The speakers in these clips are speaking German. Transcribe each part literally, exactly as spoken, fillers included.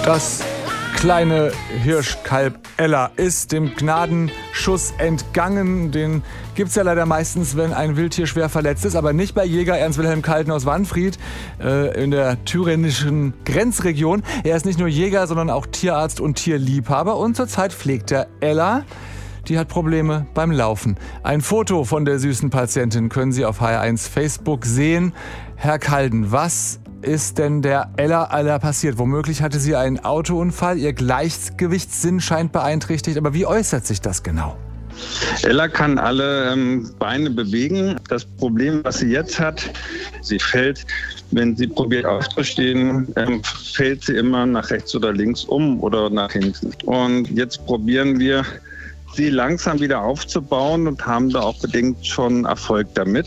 Das kleine Hirschkalb Ella ist dem Gnadenschuss entgangen. Den gibt's ja leider meistens, wenn ein Wildtier schwer verletzt ist, aber nicht bei Jäger Ernst Wilhelm Kalten aus Wanfried äh, in der thüringischen Grenzregion. Er ist nicht nur Jäger, sondern auch Tierarzt und Tierliebhaber und zurzeit pflegt er Ella. Die hat Probleme beim Laufen. Ein Foto von der süßen Patientin können Sie auf H R eins Facebook sehen. Herr Kalden, was ist denn der Ella Ella passiert? Womöglich hatte sie einen Autounfall, ihr Gleichgewichtssinn scheint beeinträchtigt. Aber wie äußert sich das genau? Ella kann alle ähm, Beine bewegen. Das Problem, was sie jetzt hat, sie fällt, wenn sie probiert aufzustehen, ähm, fällt sie immer nach rechts oder links um oder nach hinten. Und jetzt probieren wir, sie langsam wieder aufzubauen und haben da auch bedingt schon Erfolg damit,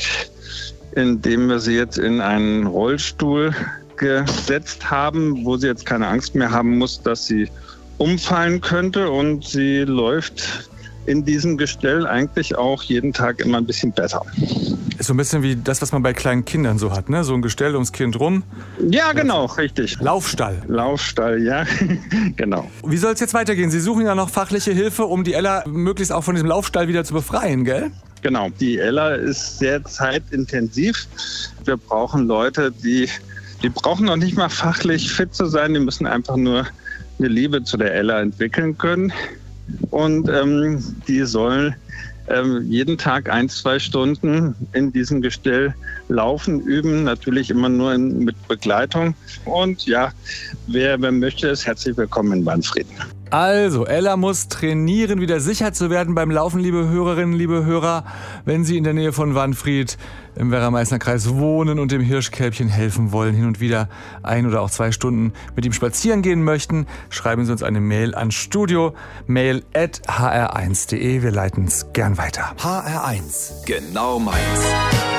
indem wir sie jetzt in einen Rollstuhl gesetzt haben, wo sie jetzt keine Angst mehr haben muss, dass sie umfallen könnte. Und sie läuft in diesem Gestell eigentlich auch jeden Tag immer ein bisschen besser. Ist so ein bisschen wie das, was man bei kleinen Kindern so hat, ne? So ein Gestell ums Kind rum. Ja, genau, richtig. Laufstall. Laufstall, ja, genau. Wie soll es jetzt weitergehen? Sie suchen ja noch fachliche Hilfe, um die Ella möglichst auch von diesem Laufstall wieder zu befreien, gell? Genau, die Ella ist sehr zeitintensiv. Wir brauchen Leute, die, die brauchen noch nicht mal fachlich fit zu sein, die müssen einfach nur eine Liebe zu der Ella entwickeln können. Und ähm, die sollen ähm, jeden Tag ein, zwei Stunden in diesem Gestell laufen, üben, natürlich immer nur in, mit Begleitung. Und ja, wer, wer möchte, ist herzlich willkommen in Wanfried. Also, Ella muss trainieren, wieder sicher zu werden beim Laufen, liebe Hörerinnen, liebe Hörer. Wenn Sie in der Nähe von Wanfried im Werra-Meißner-Kreis wohnen und dem Hirschkälbchen helfen wollen, hin und wieder ein oder auch zwei Stunden mit ihm spazieren gehen möchten, schreiben Sie uns eine Mail an studio mail at h r eins punkt d e. Wir leiten es gern weiter. H R eins, genau meins.